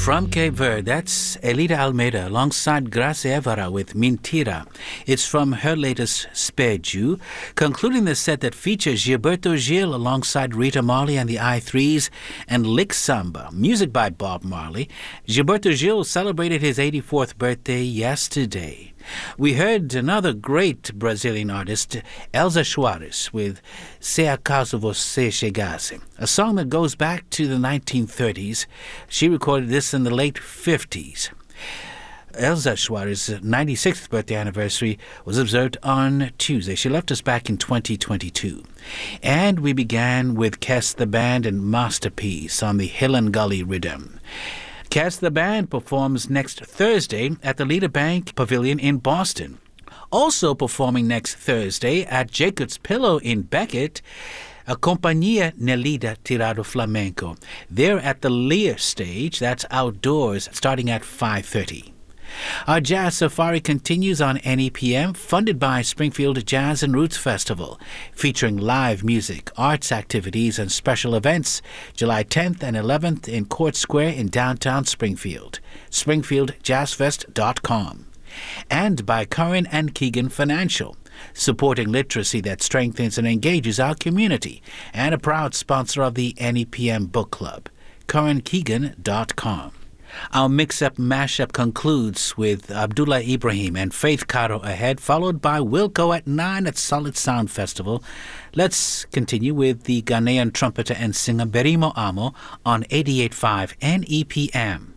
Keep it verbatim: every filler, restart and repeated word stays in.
From Cape Verde, that's Elida Almeida alongside Gracia Evara with Mentira. It's from her latest Speju, concluding the set that features Gilberto Gil alongside Rita Marley and the I threes and Lick Samba, music by Bob Marley. Gilberto Gil celebrated his eighty-fourth birthday yesterday. We heard another great Brazilian artist, Elza Soares, with Se Acaso Você Chegasse, a song that goes back to the nineteen thirties. She recorded this in the late fifties. Elza Soares' ninety-sixth birthday anniversary was observed on Tuesday. She left us back in twenty twenty-two. And we began with Kes the Band and Masterpiece on the Hill and Gully rhythm. Kes the Band performs next Thursday at the Leader Bank Pavilion in Boston. Also performing next Thursday at Jacob's Pillow in Beckett, a Companhia Nelida Tirado Flamenco. They're at the Lear stage, that's outdoors, starting at five thirty. Our Jazz Safari continues on N E P M, funded by Springfield Jazz and Roots Festival, featuring live music, arts activities, and special events, July tenth and eleventh in Court Square in downtown Springfield. springfield jazz fest dot com. And by Curran and Keegan Financial, supporting literacy that strengthens and engages our community, and a proud sponsor of the N E P M Book Club. curran keegan dot com. Our mix-up mashup concludes with Abdullah Ibrahim and Faith Caro ahead, followed by Wilco at nine at Solid Sound Festival. Let's continue with the Ghanaian trumpeter and singer Berimo Amo on eighty-eight point five N E P M.